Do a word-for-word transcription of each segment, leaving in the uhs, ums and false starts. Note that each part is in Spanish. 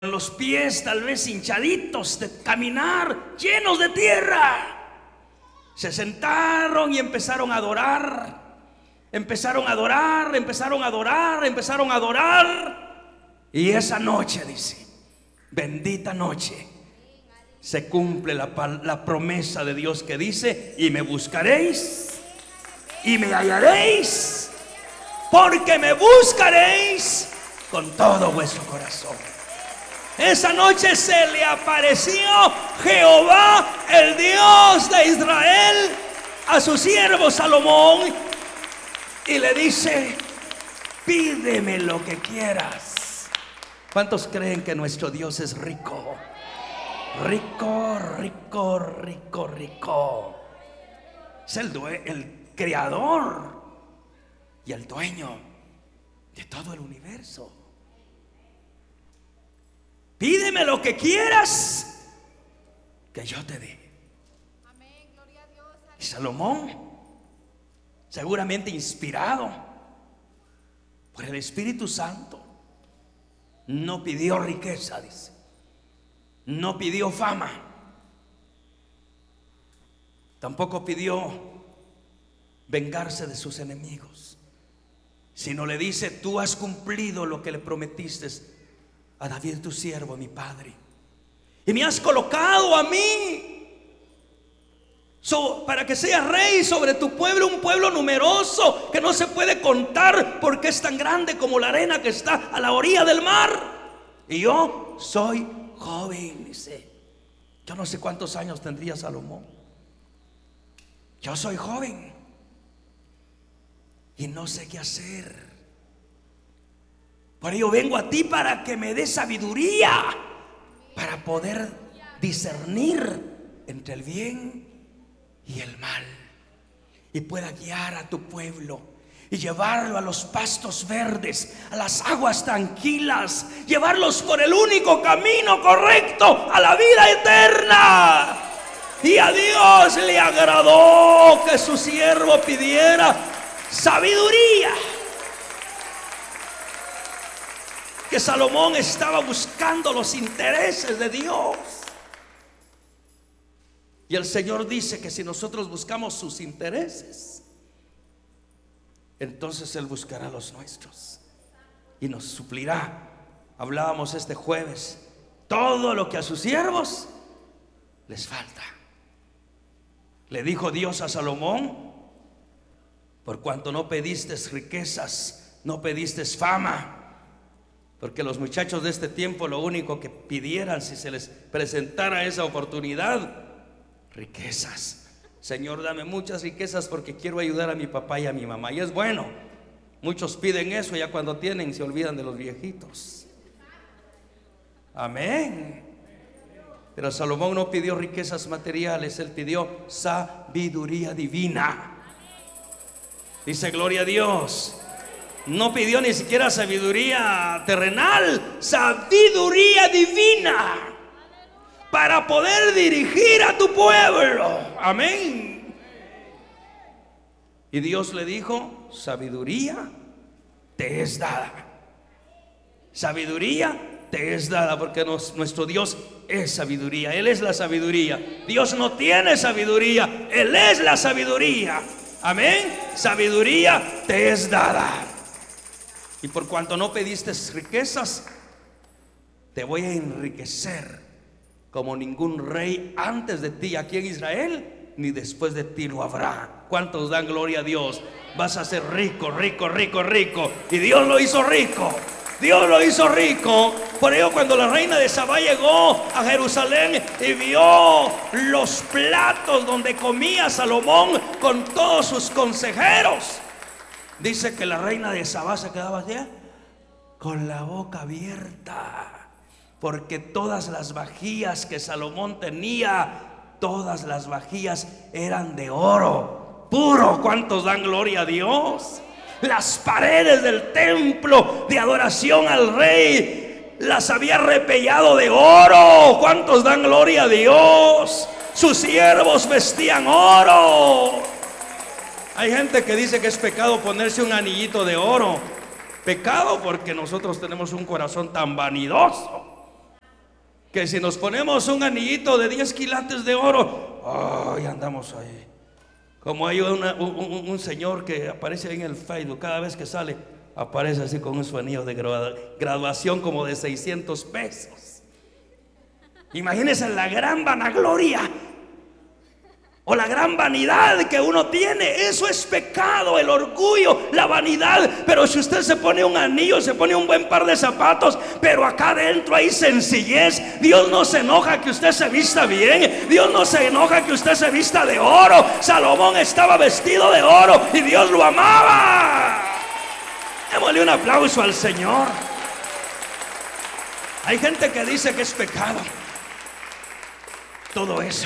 los pies tal vez hinchaditos de caminar, llenos de tierra. Se sentaron y empezaron a adorar. Empezaron a adorar, empezaron a adorar, empezaron a adorar. Y esa noche, dice, bendita noche, se cumple la, la promesa de Dios que dice: y me buscaréis y me hallaréis, porque me buscaréis con todo vuestro corazón. Esa noche se le apareció Jehová, el Dios de Israel, a su siervo Salomón y le dice: pídeme lo que quieras. ¿Cuántos creen que nuestro Dios es rico? Rico, rico, rico, rico. Es el, due- el creador y el dueño de todo el universo. Pídeme lo que quieras, que yo te dé. Y Salomón, seguramente inspirado por el Espíritu Santo, no pidió riqueza, dice. No pidió fama. Tampoco pidió vengarse de sus enemigos, sino le dice: tú has cumplido lo que le prometiste a David tu siervo, mi padre, y me has colocado a mí so, para que sea rey sobre tu pueblo, un pueblo numeroso que no se puede contar, porque es tan grande como la arena que está a la orilla del mar. Y yo soy joven, dice. Yo no sé cuántos años tendría Salomón. Yo soy joven y no sé qué hacer. Por ello vengo a ti para que me des sabiduría, para poder discernir entre el bien y el mal, y pueda guiar a tu pueblo y llevarlo a los pastos verdes, a las aguas tranquilas, llevarlos por el único camino correcto a la vida eterna. Y a Dios le agradó que su siervo pidiera sabiduría. Que Salomón estaba buscando los intereses de Dios. Y el Señor dice que si nosotros buscamos sus intereses, entonces Él buscará los nuestros y nos suplirá. Hablábamos este jueves, todo lo que a sus siervos les falta. Le dijo Dios a Salomón: por cuanto no pediste riquezas, no pediste fama. Porque los muchachos de este tiempo lo único que pidieran, si se les presentara esa oportunidad, riquezas. Señor, dame muchas riquezas porque quiero ayudar a mi papá y a mi mamá. Y es bueno, muchos piden eso, ya cuando tienen se olvidan de los viejitos. Amén. Pero Salomón no pidió riquezas materiales, él pidió sabiduría divina. Dice: gloria a Dios. No pidió ni siquiera sabiduría terrenal, sabiduría divina, para poder dirigir a tu pueblo. Amén. Y Dios le dijo: sabiduría te es dada. Sabiduría te es dada, porque nos, nuestro Dios es sabiduría. Él es la sabiduría. Dios no tiene sabiduría, Él es la sabiduría. Amén. Sabiduría te es dada. Y por cuanto no pediste riquezas, te voy a enriquecer como ningún rey antes de ti aquí en Israel, ni después de ti lo habrá. ¿Cuántos dan gloria a Dios? Vas a ser rico, rico, rico, rico. Y Dios lo hizo rico. Dios lo hizo rico. Por ello, cuando la reina de Sabá llegó a Jerusalén y vio los platos donde comía Salomón con todos sus consejeros, dice que la reina de Sabá se quedaba así, con la boca abierta, porque todas las vajillas que Salomón tenía, todas las vajillas eran de oro puro. ¿Cuántos dan gloria a Dios? Las paredes del templo de adoración al rey las había repellado de oro. ¿Cuántos dan gloria a Dios? Sus siervos vestían oro. Hay gente que dice que es pecado ponerse un anillito de oro. Pecado porque nosotros tenemos un corazón tan vanidoso que si nos ponemos un anillito de diez quilates de oro, ay, andamos ahí. Como hay una, un, un señor que aparece ahí en el Facebook, cada vez que sale aparece así con su anillo de graduación como de seiscientos pesos. Imagínense la gran vanagloria o la gran vanidad que uno tiene. Eso es pecado, el orgullo, la vanidad. Pero si usted se pone un anillo, se pone un buen par de zapatos, pero acá adentro hay sencillez, Dios no se enoja que usted se vista bien, Dios no se enoja que usted se vista de oro. Salomón estaba vestido de oro y Dios lo amaba. Démosle un aplauso al Señor. Hay gente que dice que es pecado todo eso,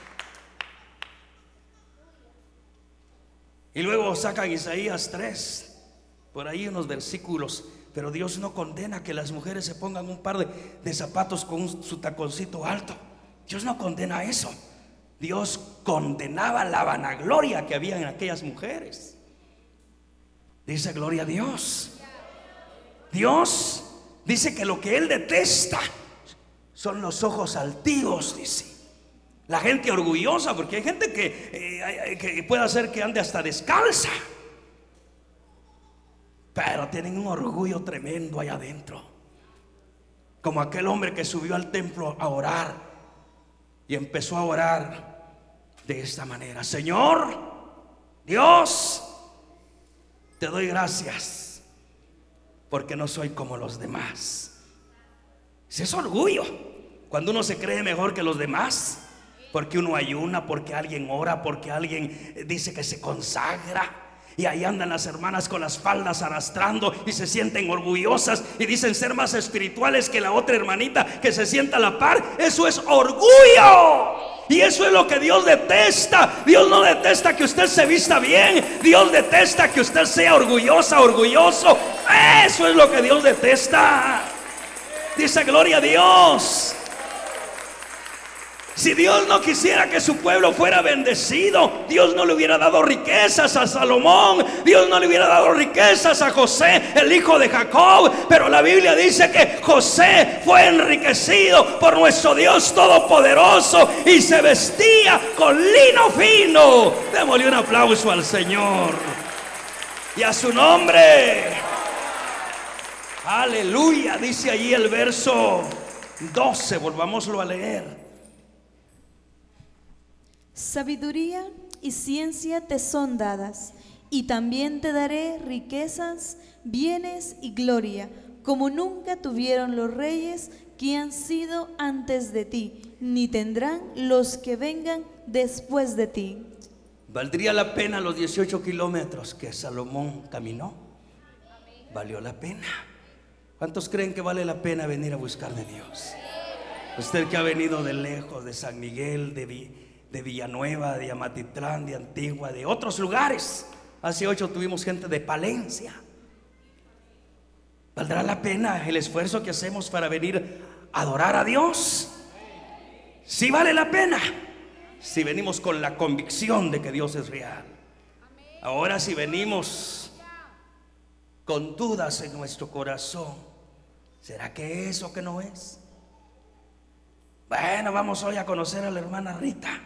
y luego sacan Isaías tres, por ahí unos versículos. Pero Dios no condena que las mujeres se pongan un par de, de zapatos con un, su taconcito alto. Dios no condena eso. Dios condenaba la vanagloria que había en aquellas mujeres. Dice gloria a Dios. Dios dice que lo que Él detesta son los ojos altivos, dice. La gente orgullosa, porque hay gente que, eh, que puede hacer que ande hasta descalza, pero tienen un orgullo tremendo allá adentro. Como aquel hombre que subió al templo a orar y empezó a orar de esta manera: Señor Dios, te doy gracias porque no soy como los demás. Ese es orgullo, cuando uno se cree mejor que los demás, porque uno ayuna, porque alguien ora, porque alguien dice que se consagra. Y ahí andan las hermanas con las faldas arrastrando y se sienten orgullosas y dicen ser más espirituales que la otra hermanita que se sienta a la par. Eso es orgullo. Y eso es lo que Dios detesta. Dios no detesta que usted se vista bien. Dios detesta que usted sea orgullosa, orgulloso. Eso es lo que Dios detesta. Dice gloria a Dios. Si Dios no quisiera que su pueblo fuera bendecido, Dios no le hubiera dado riquezas a Salomón, Dios no le hubiera dado riquezas a José, el hijo de Jacob. Pero la Biblia dice que José fue enriquecido por nuestro Dios todopoderoso y se vestía con lino fino. Démosle un aplauso al Señor y a su nombre. Aleluya. Dice allí el verso doce, volvámoslo a leer. Sabiduría y ciencia te son dadas, y también te daré riquezas, bienes y gloria, como nunca tuvieron los reyes que han sido antes de ti, ni tendrán los que vengan después de ti. ¿Valdría la pena los dieciocho kilómetros que Salomón caminó? Valió la pena. ¿Cuántos creen que vale la pena venir a buscar de Dios? Usted que ha venido de lejos, de San Miguel, de Villa de Villanueva, de Amatitlán, de Antigua, de otros lugares. Hace ocho tuvimos gente de Palencia. ¿Valdrá la pena el esfuerzo que hacemos para venir a adorar a Dios? Sí vale la pena, si venimos con la convicción de que Dios es real. Ahora, si venimos con dudas en nuestro corazón, ¿será que es o que no es? Bueno, vamos hoy a conocer a la hermana Rita.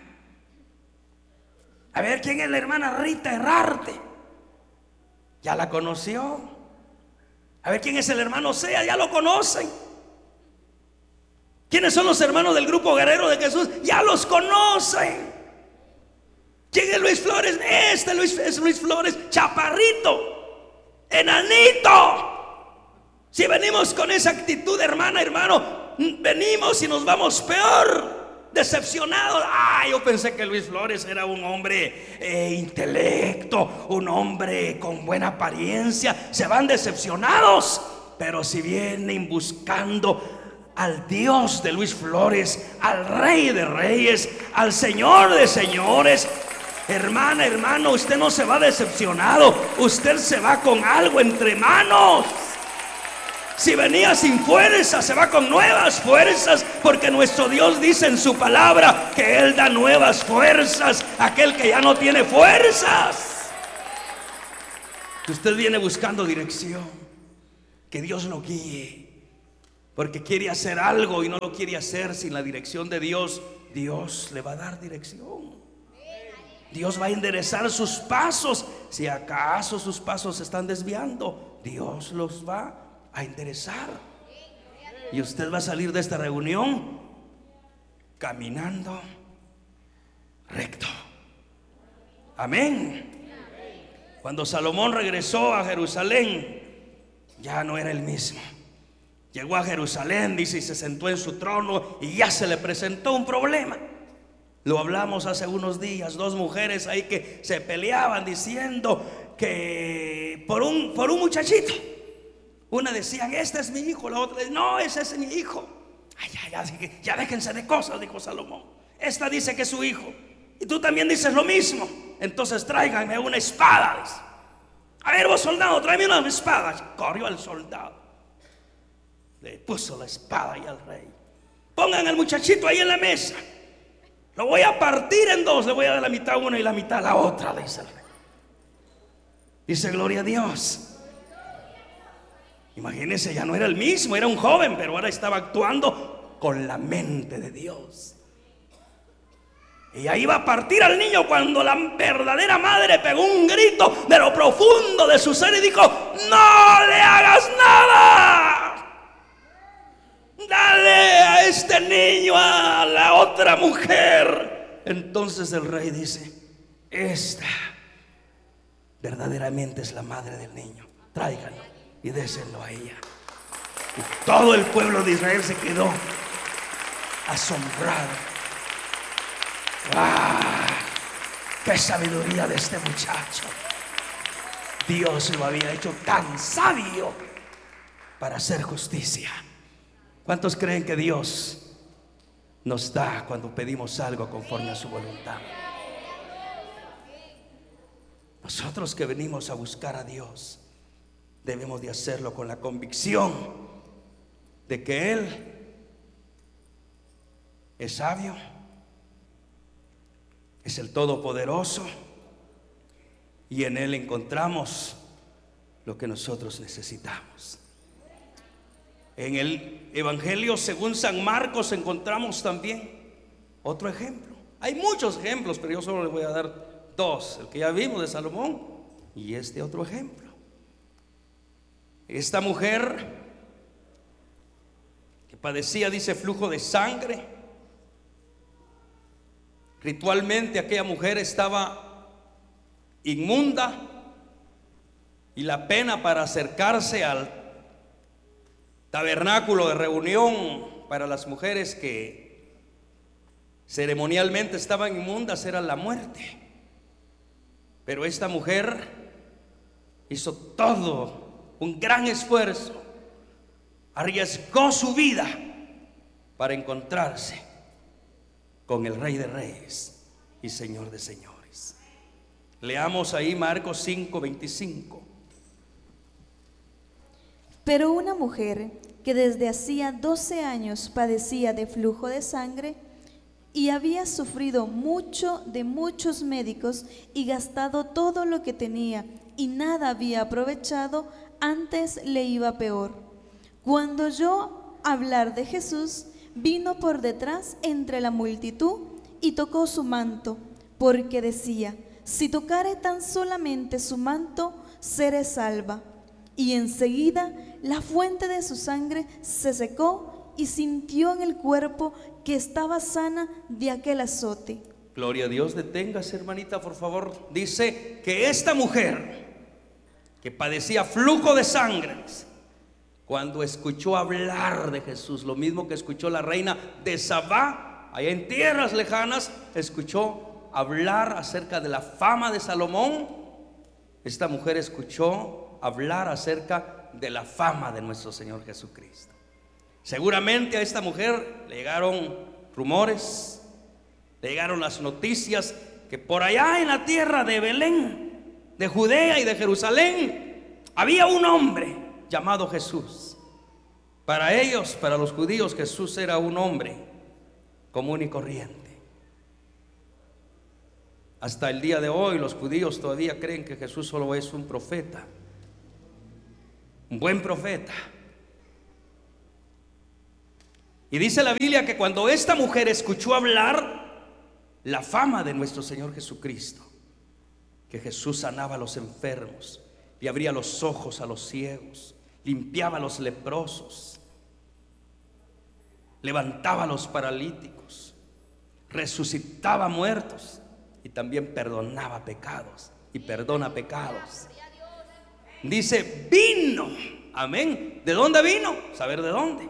A ver quién es la hermana Rita Herrarte. Ya la conoció. A ver quién es el hermano Sea. Ya lo conocen. ¿Quiénes son los hermanos del grupo Guerrero de Jesús? Ya los conocen. ¿Quién es Luis Flores? Este Luis, es Luis Flores, chaparrito, enanito. Si venimos con esa actitud, hermana, hermano, venimos y nos vamos peor. Decepcionados. Ah, yo pensé que Luis Flores era un hombre eh, intelecto, un hombre con buena apariencia. Se van decepcionados. Pero si vienen buscando al Dios de Luis Flores, al Rey de Reyes, al Señor de Señores, hermana, hermano, usted no se va decepcionado. Usted se va con algo entre manos. Si venía sin fuerza, se va con nuevas fuerzas, porque nuestro Dios dice en su palabra que Él da nuevas fuerzas a aquel que ya no tiene fuerzas. Usted viene buscando dirección, que Dios lo guíe. porque quiere hacer algo y no lo quiere hacer sin la dirección de Dios, Dios le va a dar dirección. Dios va a enderezar sus pasos. Si acaso sus pasos se están desviando, Dios los va a enderezar. Y usted va a salir de esta reunión caminando recto. Amén. Cuando Salomón regresó a Jerusalén, ya no era el mismo. Llegó a Jerusalén, dice, y se sentó en su trono, y ya se le presentó un problema. Lo hablamos hace unos días, dos mujeres ahí que se peleaban diciendo que por un, por un muchachito. Una decían, este es mi hijo, la otra decía, no, ese es mi hijo. Ay, ya, ya, ya déjense de cosas, dijo Salomón. Esta dice que es su hijo, y tú también dices lo mismo. Entonces tráiganme una espada, dice. A ver, vos soldado, tráeme una espada. Corrió el soldado, le puso la espada ahí al rey. Pongan al muchachito ahí en la mesa. Lo voy a partir en dos, le voy a dar la mitad a una y la mitad a la otra, dice el rey. Dice, gloria a Dios. Imagínense, ya no era el mismo, era un joven, pero ahora estaba actuando con la mente de Dios. Y ahí iba a partir al niño cuando la verdadera madre pegó un grito de lo profundo de su ser y dijo, no le hagas nada. Dale a este niño a la otra mujer. Entonces el rey dice, esta verdaderamente es la madre del niño, tráiganlo y désenlo a ella. Y todo el pueblo de Israel se quedó asombrado. ¡Ah! ¡Qué sabiduría de este muchacho! Dios lo había hecho tan sabio para hacer justicia. ¿Cuántos creen que Dios nos da cuando pedimos algo conforme a su voluntad? Nosotros que venimos a buscar a Dios debemos de hacerlo con la convicción de que Él es sabio, es el Todopoderoso, y en Él encontramos lo que nosotros necesitamos. En el Evangelio según San Marcos encontramos también otro ejemplo. Hay muchos ejemplos, pero yo solo les voy a dar dos: el que ya vimos de Salomón y este otro ejemplo. Esta mujer que padecía, dice, flujo de sangre. Ritualmente aquella mujer estaba inmunda, y la pena para acercarse al tabernáculo de reunión para las mujeres que ceremonialmente estaban inmundas era la muerte. Pero esta mujer hizo todo un gran esfuerzo, arriesgó su vida para encontrarse con el Rey de Reyes y Señor de Señores. Leamos ahí Marcos cinco veinticinco. Pero una mujer que desde hacía doce años padecía de flujo de sangre y había sufrido mucho de muchos médicos y gastado todo lo que tenía y nada había aprovechado, antes le iba peor. Cuando oyó hablar de Jesús, vino por detrás entre la multitud y tocó su manto, porque decía, si tocare tan solamente su manto, seré salva. Y enseguida la fuente de su sangre se secó y sintió en el cuerpo que estaba sana de aquel azote. Gloria a Dios. Deténgase, hermanita, por favor. Dice que esta mujer que padecía flujo de sangre, cuando escuchó hablar de Jesús, lo mismo que escuchó la reina de Sabá, allá en tierras lejanas, escuchó hablar acerca de la fama de Salomón. Esta mujer escuchó hablar acerca de la fama de nuestro Señor Jesucristo. Seguramente a esta mujer le llegaron rumores, le llegaron las noticias que por allá en la tierra de Belén, de Judea y de Jerusalén, había un hombre llamado Jesús. Para ellos, para los judíos, Jesús era un hombre común y corriente. Hasta el día de hoy los judíos todavía creen que Jesús solo es un profeta, un buen profeta. Y dice la Biblia que cuando esta mujer escuchó hablar la fama de nuestro Señor Jesucristo, que Jesús sanaba a los enfermos, le abría los ojos a los ciegos, limpiaba a los leprosos, levantaba a los paralíticos, resucitaba muertos y también perdonaba pecados y perdona pecados. Dice, vino, amén. ¿De dónde vino? Saber de dónde.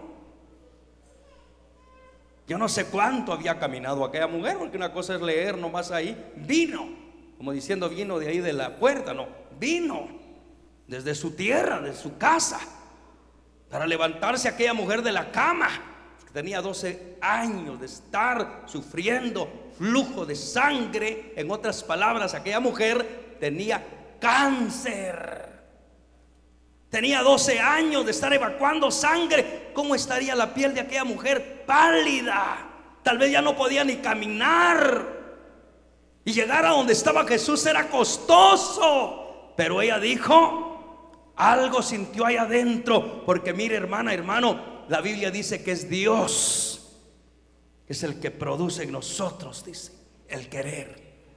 Yo no sé cuánto había caminado aquella mujer, porque una cosa es leer nomás ahí. Vino, como diciendo vino de ahí de la puerta, no, vino desde su tierra, de su casa, para levantarse aquella mujer de la cama. Tenía doce años de estar sufriendo flujo de sangre. En otras palabras, aquella mujer tenía cáncer. Tenía doce años de estar evacuando sangre. ¿Cómo estaría la piel de aquella mujer? Pálida. Tal vez ya no podía ni caminar. Y llegar a donde estaba Jesús era costoso. Pero ella dijo, algo sintió ahí adentro. Porque mire, hermana, hermano, la Biblia dice que es Dios, que es el que produce en nosotros, dice, el querer.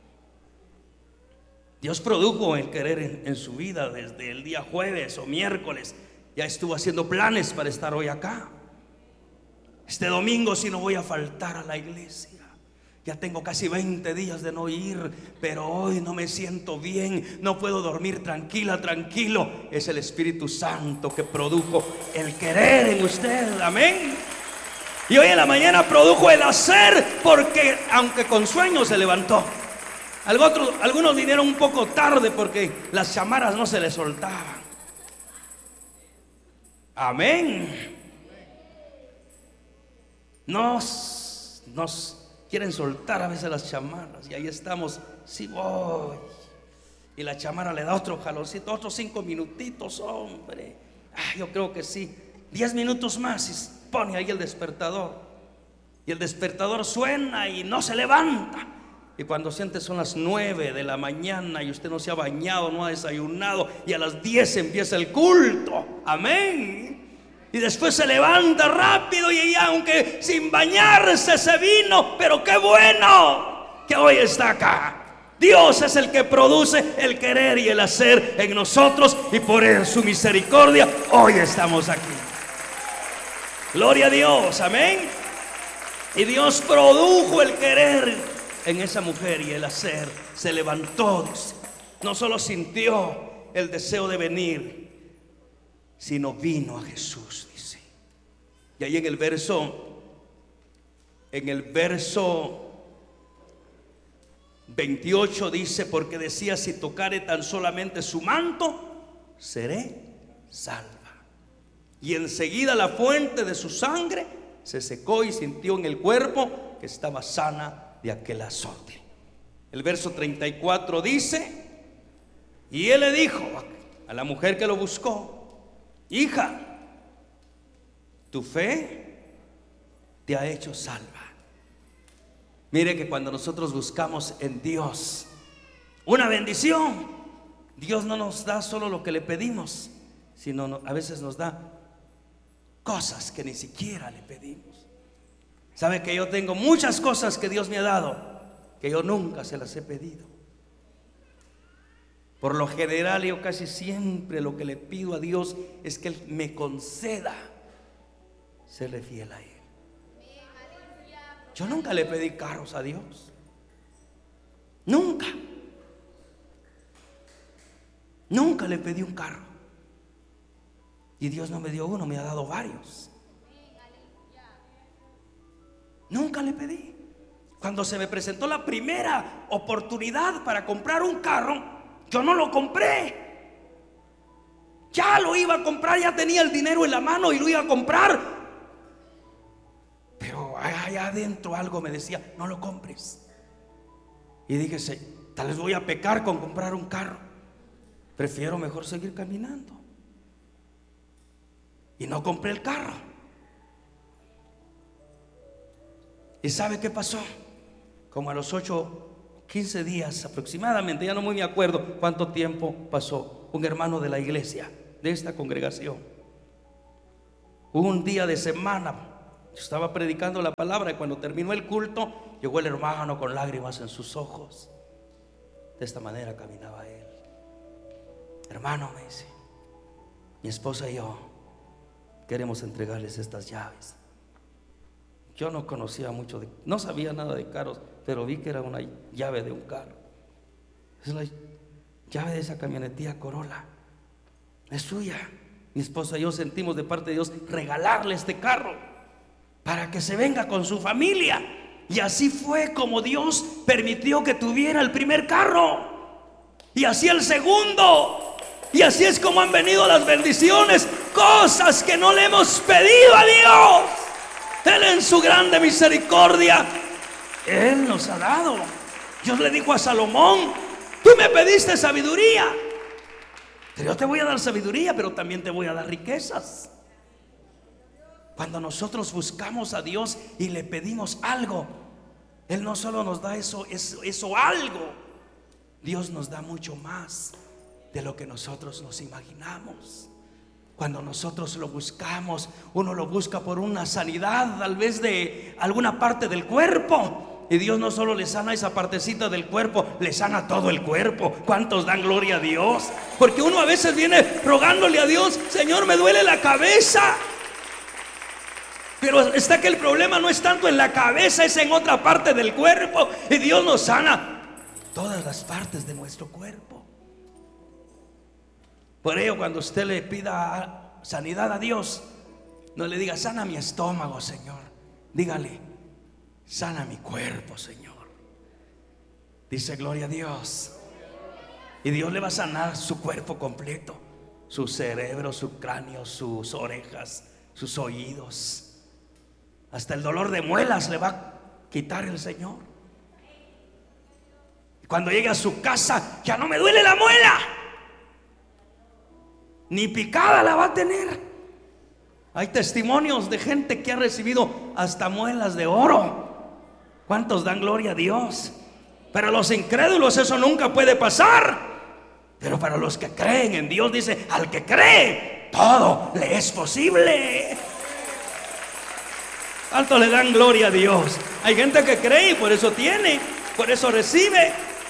Dios produjo el querer en, en su vida desde el día jueves o miércoles. Ya estuvo haciendo planes para estar hoy acá. Este domingo sí no voy a faltar a la iglesia. Ya tengo casi veinte días de no ir, pero hoy no me siento bien, no puedo dormir tranquila, tranquilo. Es el Espíritu Santo que produjo el querer en usted, amén. Y hoy en la mañana produjo el hacer, porque aunque con sueño se levantó. Algunos vinieron un poco tarde porque las chamaras no se les soltaban. Amén. Nos, nos quieren soltar a veces las chamaras. Y ahí estamos, sí voy. Y la chamara le da otro jaloncito, otros cinco minutitos, hombre. Ah, yo creo que sí, diez minutos más y pone ahí el despertador. Y el despertador suena y no se levanta. Y cuando siente son las nueve de la mañana y usted no se ha bañado, no ha desayunado, y a las diez empieza el culto, amén. Y después se levanta rápido y ella, aunque sin bañarse, se vino. Pero qué bueno que hoy está acá. Dios es el que produce el querer y el hacer en nosotros, y por su misericordia hoy estamos aquí. Gloria a Dios, amén. Y Dios produjo el querer en esa mujer y el hacer. Se levantó, dice. No solo sintió el deseo de venir, sino vino a Jesús, dice. Y ahí en el verso En el verso veintiocho dice, porque decía, si tocare tan solamente su manto, seré salva. Y enseguida la fuente de su sangre se secó y sintió en el cuerpo que estaba sana de aquel azote. El verso treinta y cuatro dice, y él le dijo a la mujer que lo buscó, hija, tu fe te ha hecho salva. Mire que cuando nosotros buscamos en Dios una bendición, Dios no nos da solo lo que le pedimos, sino a veces nos da cosas que ni siquiera le pedimos. Sabe que yo tengo muchas cosas que Dios me ha dado que yo nunca se las he pedido. Por lo general, yo casi siempre lo que le pido a Dios es que Él me conceda serle fiel a Él. Yo nunca le pedí carros a Dios. Nunca. Nunca le pedí un carro. Y Dios no me dio uno, me ha dado varios. Nunca le pedí. Cuando se me presentó la primera oportunidad para comprar un carro, yo no lo compré. Ya lo iba a comprar, ya tenía el dinero en la mano y lo iba a comprar. Pero allá adentro algo me decía, no lo compres. Y dije, tal vez voy a pecar con comprar un carro. Prefiero mejor seguir caminando. Y no compré el carro. ¿Y sabe qué pasó? Como a los ocho, quince días aproximadamente, ya no muy me acuerdo cuánto tiempo pasó, un hermano de la iglesia, de esta congregación, un día de semana, Yo estaba predicando la palabra y cuando terminó el culto, llegó el hermano con lágrimas en sus ojos. De esta manera caminaba él. Hermano, me dice, mi esposa y yo queremos entregarles estas llaves. Yo no conocía mucho de, no sabía nada de carros, pero vi que era una llave de un carro. Es la llave de esa camionetilla Corolla. Es suya. Mi esposa y yo sentimos de parte de Dios regalarle este carro para que se venga con su familia. Y así fue como Dios permitió que tuviera el primer carro, y así el segundo, y así es como han venido las bendiciones, cosas que no le hemos pedido a Dios. Él en su grande misericordia, Él nos ha dado. Dios le dijo a Salomón: tú me pediste sabiduría, pero yo te voy a dar sabiduría, pero también te voy a dar riquezas. Cuando nosotros buscamos a Dios y le pedimos algo, Él no solo nos da eso, eso, eso algo, Dios nos da mucho más de lo que nosotros nos imaginamos. Cuando nosotros lo buscamos, uno lo busca por una sanidad, tal vez de alguna parte del cuerpo, y Dios no solo le sana esa partecita del cuerpo, le sana todo el cuerpo. ¿Cuántos dan gloria a Dios? Porque uno a veces viene rogándole a Dios: Señor, me duele la cabeza. Pero está que el problema no es tanto en la cabeza, es en otra parte del cuerpo, y Dios nos sana todas las partes de nuestro cuerpo. Por ello, cuando usted le pida sanidad a Dios, no le diga: sana mi estómago, Señor. Dígale: sana mi cuerpo, Señor. Dice: gloria a Dios. Y Dios le va a sanar su cuerpo completo, su cerebro, su cráneo, sus orejas, sus oídos, hasta el dolor de muelas le va a quitar el Señor. Cuando llegue a su casa, ya no me duele la muela, ni picada la va a tener. Hay testimonios de gente que ha recibido hasta muelas de oro. ¿Cuántos dan gloria a Dios? Para los incrédulos eso nunca puede pasar, pero para los que creen en Dios, dice: al que cree, todo le es posible. ¿Cuántos le dan gloria a Dios? Hay gente que cree y por eso tiene, por eso recibe.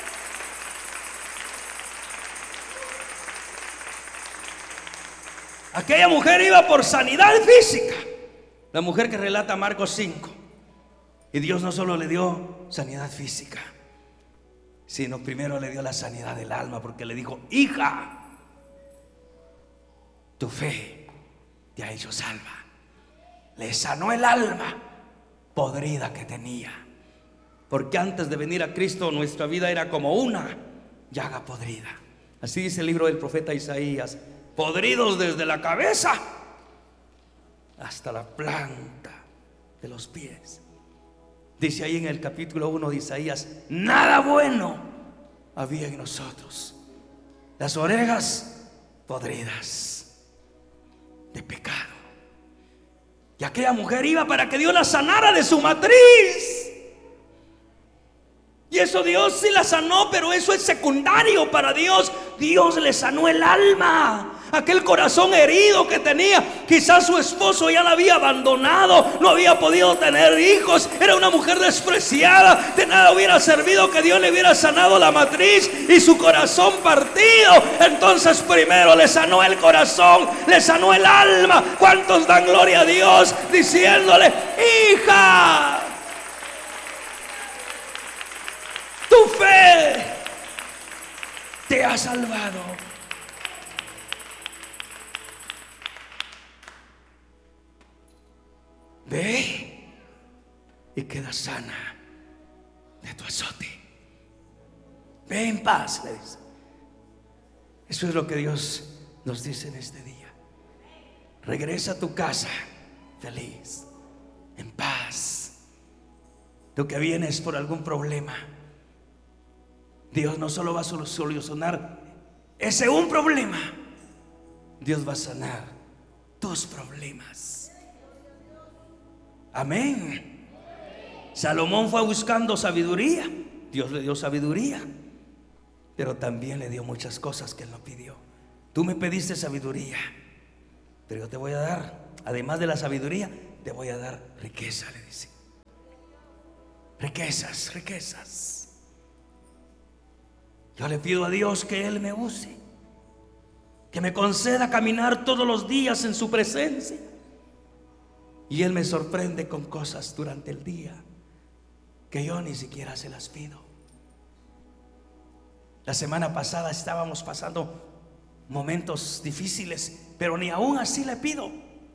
Aquella mujer iba por sanidad física, la mujer que relata Marcos cinco. Y Dios no solo le dio sanidad física, sino primero le dio la sanidad del alma, porque le dijo: hija, tu fe te ha hecho salva. Le sanó el alma podrida que tenía, porque antes de venir a Cristo nuestra vida era como una llaga podrida. Así dice el libro del profeta Isaías: podridos desde la cabeza hasta la planta de los pies. Dice ahí en el capítulo uno de Isaías: nada bueno había en nosotros, las orejas podridas de pecado. Y aquella mujer iba para que Dios la sanara de su matriz. Y eso Dios sí la sanó, pero eso es secundario para Dios. Dios le sanó el alma, aquel corazón herido que tenía. Quizás su esposo ya la había abandonado, no había podido tener hijos, era una mujer despreciada. De nada hubiera servido que Dios le hubiera sanado la matriz y su corazón partido. Entonces primero le sanó el corazón, le sanó el alma. ¿Cuántos dan gloria a Dios diciéndole: hija, tu fe te ha salvado? Ve y queda sana de tu azote. Ve en paz, le dice. Eso es lo que Dios nos dice en este día. Regresa a tu casa feliz, en paz. Tú que vienes por algún problema, Dios no solo va a solucionar ese un problema, Dios va a sanar tus problemas. Amén. Salomón fue buscando sabiduría, Dios le dio sabiduría, pero también le dio muchas cosas que él no pidió. Tú me pediste sabiduría, pero yo te voy a dar, además de la sabiduría, te voy a dar riqueza, le dice. Riquezas, riquezas. Yo le pido a Dios que Él me use, que me conceda caminar todos los días en su presencia. Y Él me sorprende con cosas durante el día que yo ni siquiera se las pido. La semana pasada estábamos pasando momentos difíciles, pero ni aún así le pido.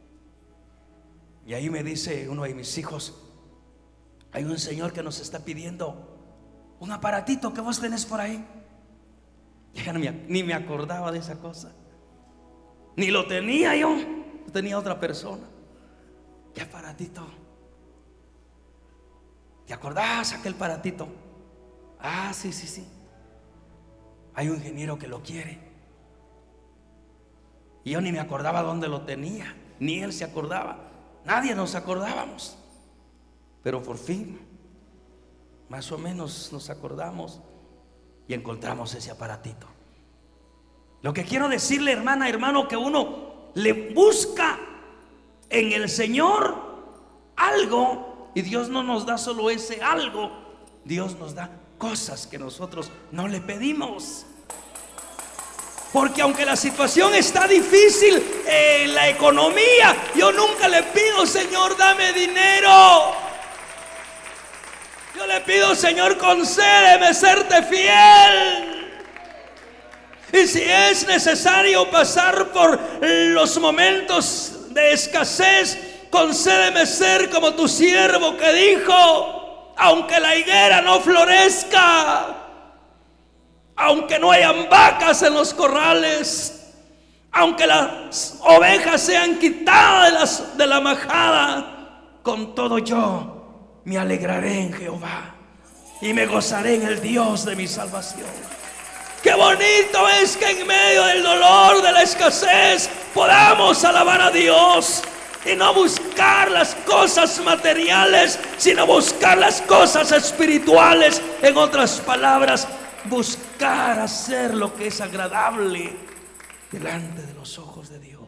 Y ahí me dice uno de mis hijos: hay un señor que nos está pidiendo un aparatito que vos tenés por ahí. Ya ni, ni me acordaba de esa cosa. Ni lo tenía yo, lo tenía otra persona. ¿Qué aparatito? ¿Te acordás aquel aparatito? Ah, sí, sí, sí. Hay un ingeniero que lo quiere. Y yo ni me acordaba dónde lo tenía, ni él se acordaba. Nadie nos acordábamos. Pero por fin, más o menos nos acordamos y encontramos ese aparatito. Lo que quiero decirle, hermana, hermano, que uno le busca en el Señor algo, y Dios no nos da solo ese algo, Dios nos da cosas que nosotros no le pedimos. Porque aunque la situación está difícil en la economía, yo nunca le pido: Señor, dame dinero. Yo le pido: Señor, concédeme serte fiel. Y si es necesario pasar por los momentos de escasez, concédeme ser como tu siervo que dijo: aunque la higuera no florezca, aunque no hayan vacas en los corrales, aunque las ovejas sean quitadas de, las, de la majada, con todo yo me alegraré en Jehová y me gozaré en el Dios de mi salvación. Qué bonito es que en medio del dolor, de la escasez, podamos alabar a Dios y no buscar las cosas materiales, sino buscar las cosas espirituales. En otras palabras, buscar hacer lo que es agradable delante de los ojos de Dios.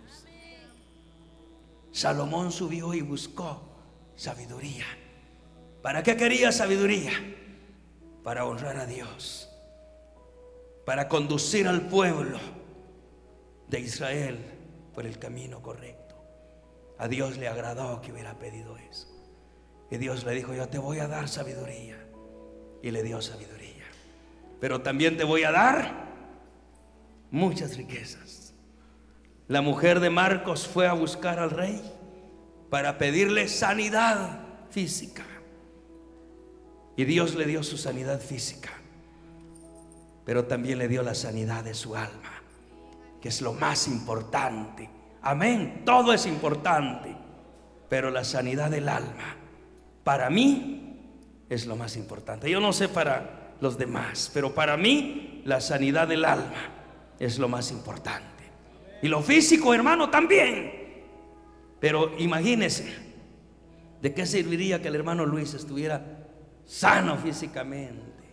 Salomón subió y buscó sabiduría. ¿Para qué quería sabiduría? Para honrar a Dios, para conducir al pueblo de Israel por el camino correcto. A Dios le agradó que hubiera pedido eso. Y Dios le dijo: yo te voy a dar sabiduría. Y le dio sabiduría. Pero también te voy a dar muchas riquezas. La mujer de Marcos fue a buscar al rey para pedirle sanidad física. Y Dios le dio su sanidad física, pero también le dio la sanidad de su alma, que es lo más importante. Amén, todo es importante, pero la sanidad del alma, para mí, es lo más importante. Yo no sé para los demás, pero para mí, la sanidad del alma es lo más importante. Y lo físico, hermano, también. Pero imagínese, ¿de qué serviría que el hermano Luis estuviera sano físicamente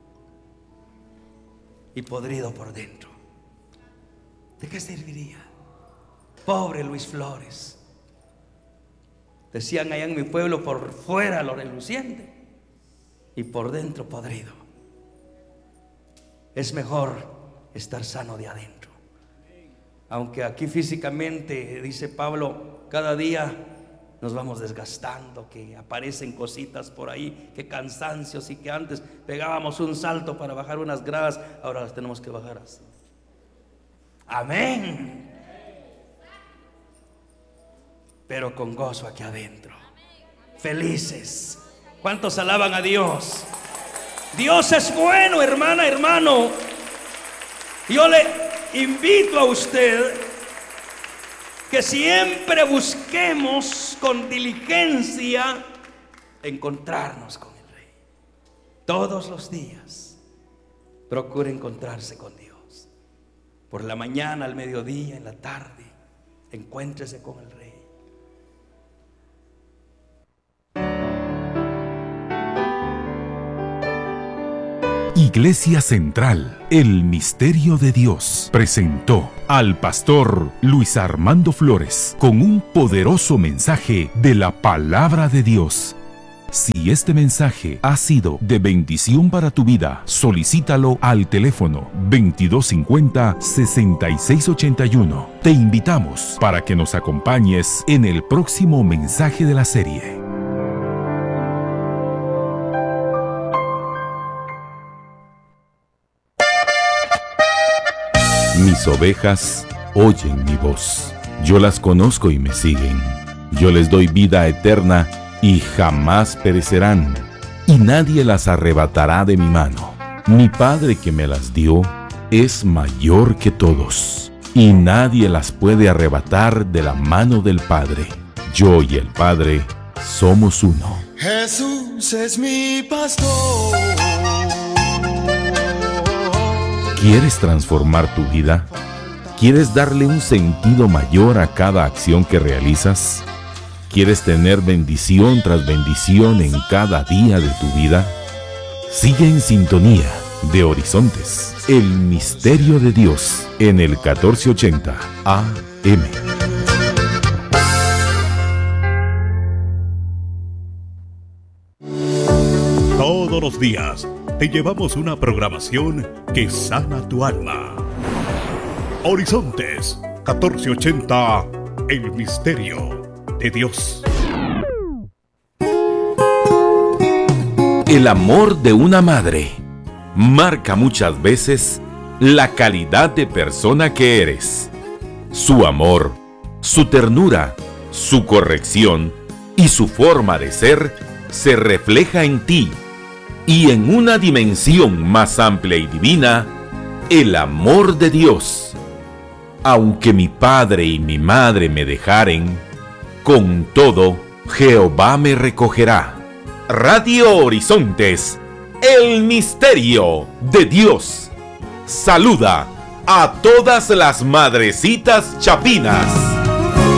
y podrido por dentro? ¿De qué serviría? Pobre Luis Flores. Decían allá en mi pueblo: por fuera lo reluciente y por dentro podrido. Es mejor estar sano de adentro. Aunque aquí físicamente, dice Pablo, cada día nos vamos desgastando, que aparecen cositas por ahí, que cansancios, y que antes pegábamos un salto para bajar unas gradas, ahora las tenemos que bajar así. Amén. Pero con gozo aquí adentro, felices. ¿Cuántos alaban a Dios? Dios es bueno, hermana, hermano. Yo le invito a usted que siempre busquemos con diligencia encontrarnos con el Rey. Todos los días procure encontrarse con Dios. Por la mañana, al mediodía, en la tarde, encuéntrese con el Rey. Iglesia Central, el Misterio de Dios, presentó al pastor Luis Armando Flores con un poderoso mensaje de la Palabra de Dios. Si este mensaje ha sido de bendición para tu vida, solicítalo al teléfono veintidós cincuenta, sesenta y seis ochenta y uno. Te invitamos para que nos acompañes en el próximo mensaje de la serie. Mis ovejas oyen mi voz. Yo las conozco y me siguen. Yo les doy vida eterna y jamás perecerán, y nadie las arrebatará de mi mano. Mi Padre que me las dio es mayor que todos, y nadie las puede arrebatar de la mano del Padre. Yo y el Padre somos uno. Jesús es mi pastor. ¿Quieres transformar tu vida? ¿Quieres darle un sentido mayor a cada acción que realizas? ¿Quieres tener bendición tras bendición en cada día de tu vida? Sigue en sintonía de Horizontes, el Misterio de Dios, en el catorce ochenta A M. Todos los días te llevamos una programación que sana tu alma. Horizontes, catorce ochenta, el Misterio de Dios. El amor de una madre marca muchas veces la calidad de persona que eres. Su amor, su ternura, su corrección y su forma de ser se refleja en ti. Y en una dimensión más amplia y divina, el amor de Dios. Aunque mi padre y mi madre me dejaren, con todo, Jehová me recogerá. Radio Horizontes, el Misterio de Dios. Saluda a todas las madrecitas chapinas.